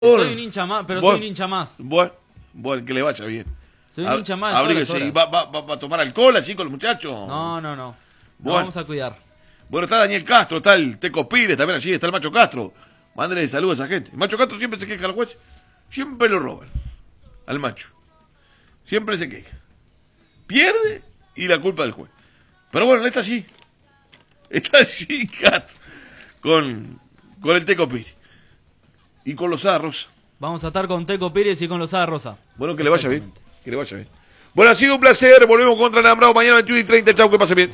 Soy un hincha más, pero Bueno, soy un hincha más. Bueno, que le vaya bien. Soy un hincha más de todas las Abríguese. ¿Y horas. va a tomar alcohol así con los muchachos? No. Nos Bueno. vamos a cuidar. Bueno, está Daniel Castro, está el Teco Pires, también allí está el Macho Castro. Mándale saludos a esa gente. El Macho Castro siempre se queja al juez. Siempre lo roban. Al macho. Siempre se queja. Pierde y la culpa del juez. Pero bueno, está allí. Está allí Castro. Con el Teco Pires. Y con los Rosa. Vamos a estar con Teco Pires y con Lozada Rosa. Bueno, que le vaya bien. Que le vaya bien. Bueno, ha sido un placer. Volvemos contra el Alambrado mañana 21:30. Chau, que pase bien.